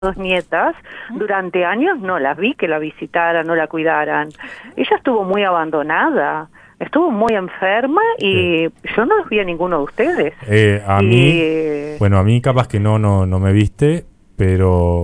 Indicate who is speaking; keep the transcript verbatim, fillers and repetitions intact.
Speaker 1: dos nietas, durante años no las vi que la visitaran, no la cuidaran. Ella estuvo muy abandonada, estuvo muy enferma y sí. Yo no los vi a ninguno de ustedes.
Speaker 2: Eh, a
Speaker 1: y,
Speaker 2: mí, bueno, a mí capaz que no, no, no me viste, pero